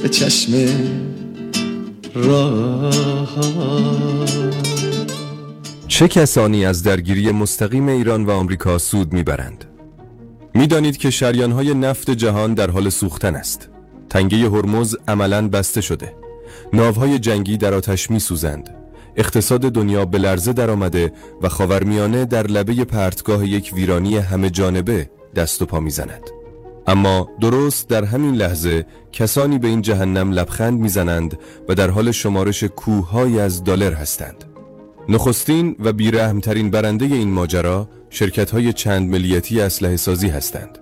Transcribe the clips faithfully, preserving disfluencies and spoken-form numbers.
به چشم راه. چه کسانی از درگیری مستقیم ایران و آمریکا سود میبرند؟ میدانید که شریان‌های نفت جهان در حال سوختن است. تنگه هرمز عملاً بسته شده. ناوهای جنگی در آتش میسوزند. اقتصاد دنیا به لرزه در آمده و خاورمیانه در لبه پرتگاه یک ویرانی همه جانبه دست و پا میزند. اما درست در همین لحظه کسانی به این جهنم لبخند میزنند و در حال شمارش کوه‌هایی از دلار هستند. نخستین و بیرحمترین برنده این ماجرا شرکت‌های چند ملیتی اسلحه سازی هستند.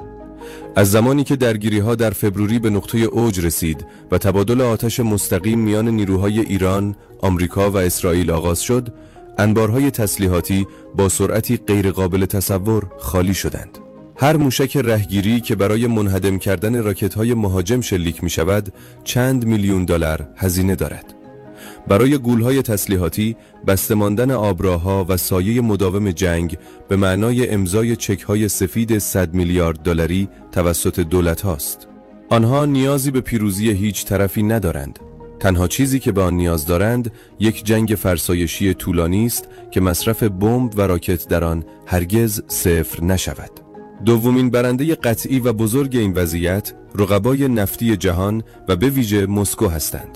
از زمانی که درگیری‌ها در فوریه به نقطه اوج رسید و تبادل آتش مستقیم میان نیروهای ایران، آمریکا و اسرائیل آغاز شد، انبارهای تسلیحاتی با سرعتی غیرقابل تصور خالی شدند. هر موشک رهگیری که برای منهدم کردن راکت‌های مهاجم شلیک می‌شود، چند میلیون دلار هزینه دارد. برای گولهای تسلیحاتی بسته ماندن آبراها و سایه مداوم جنگ به معنای امضای چک‌های سفید صد میلیارد دلاری توسط دولت هاست. آنها نیازی به پیروزی هیچ طرفی ندارند. تنها چیزی که به آن نیاز دارند یک جنگ فرسایشی طولانی است که مصرف بمب و راکت در آن هرگز صفر نشود. دومین برنده قطعی و بزرگ این وضعیت رقبای نفتی جهان و به ویژه مسکو هستند.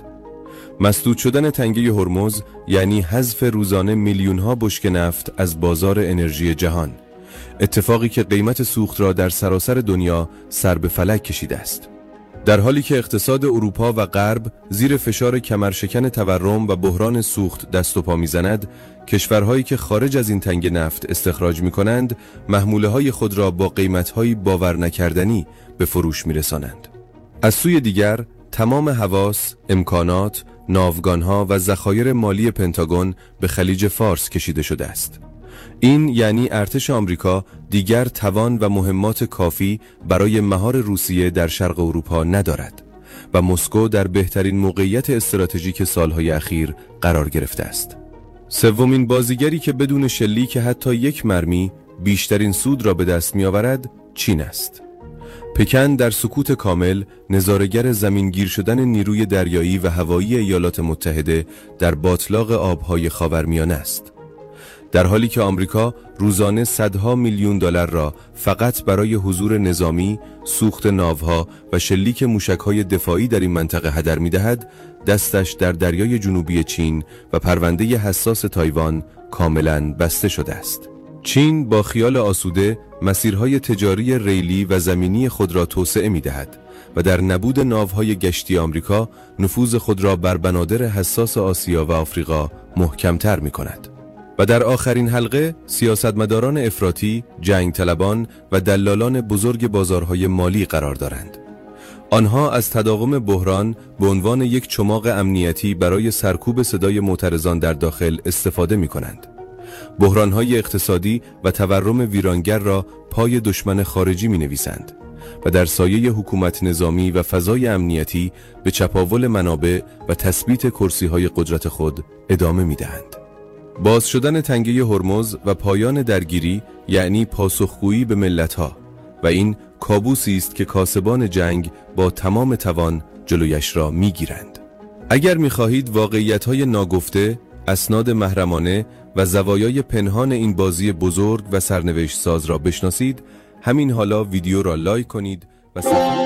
مسدود شدن تنگه هرمز یعنی حذف روزانه میلیون‌ها بشکه نفت از بازار انرژی جهان، اتفاقی که قیمت سوخت را در سراسر دنیا سر به فلک کشیده است. در حالی که اقتصاد اروپا و غرب زیر فشار کمرشکن تورم و بحران سوخت دست و پا می‌زند، کشورهایی که خارج از این تنگه نفت استخراج می‌کنند، محموله‌های خود را با قیمت‌های باور نکردنی به فروش می‌رسانند. از سوی دیگر، تمام حواس، امکانات، ناوگانها و ذخایر مالی پنتاگون به خلیج فارس کشیده شده است. این یعنی ارتش آمریکا دیگر توان و مهمات کافی برای مهار روسیه در شرق اروپا ندارد و مسکو در بهترین موقعیت استراتژیک سالهای اخیر قرار گرفته است. سومین بازیگری که بدون شلیک حتی یک مرمی بیشترین سود را به دست می آورد چین است. پکن در سکوت کامل نظاره‌گر زمینگیر شدن نیروی دریایی و هوایی ایالات متحده در باتلاق آبهای خاورمیانه است. در حالی که آمریکا روزانه صدها میلیون دلار را فقط برای حضور نظامی، سوخت ناوها و شلیک موشک‌های دفاعی در این منطقه هدر می‌دهد، دستش در دریای جنوبی چین و پرونده حساس تایوان کاملاً بسته شده است. چین با خیال آسوده مسیرهای تجاری ریلی و زمینی خود را توسعه می‌دهد و در نبود ناوهای گشتی آمریکا نفوذ خود را بر بنادر حساس آسیا و آفریقا محکم‌تر می‌کند. و در آخرین حلقه سیاستمداران افراطی، جنگ طلبان و دلالان بزرگ بازارهای مالی قرار دارند. آنها از تداوم بحران به عنوان یک چماق امنیتی برای سرکوب صدای معترضان در داخل استفاده می‌کنند. بحران‌های اقتصادی و تورم ویرانگر را پای دشمن خارجی می‌نویسند و در سایه حکومت نظامی و فضای امنیتی به چپاول منابع و تثبیت کرسی‌های قدرت خود ادامه می‌دهند. باز شدن تنگه هرمز و پایان درگیری یعنی پاسخگویی به ملت‌ها و این کابوسی است که کاسبان جنگ با تمام توان جلویش را می‌گیرند. اگر می‌خواهید واقعیت‌های ناگفته، اسناد محرمانه و زوایای پنهان این بازی بزرگ و سرنوشت ساز را بشناسید، همین حالا ویدیو را لایک کنید و صفحه